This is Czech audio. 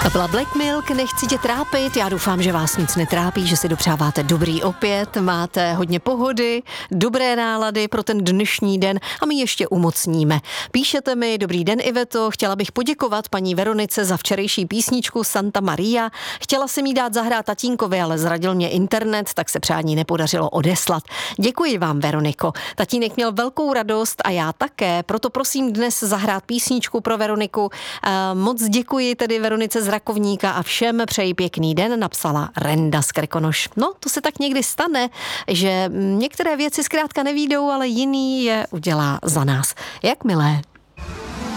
Byla Black Milk, nechci tě trápit, já doufám, že vás nic netrápí, že si dopřáváte dobrý opět, máte hodně pohody, dobré nálady pro ten dnešní den a my ještě umocníme. Píšete mi, dobrý den Iveto, chtěla bych poděkovat paní Veronice za včerejší písničku Santa Maria, chtěla jsem jí dát zahrát tatínkovi, ale zradil mě internet, tak se přání nepodařilo odeslat. Děkuji vám, Veroniko, tatínek měl velkou radost a já také, proto prosím dnes zahrát písničku pro Veroniku. Moc děkuji tedy Veronice z Rakovníka a všem přeji pěkný den, napsala Renda z Krkonoš. No, to se tak někdy stane, že některé věci zkrátka nevídou, ale jiný je udělá za nás. Jak milé.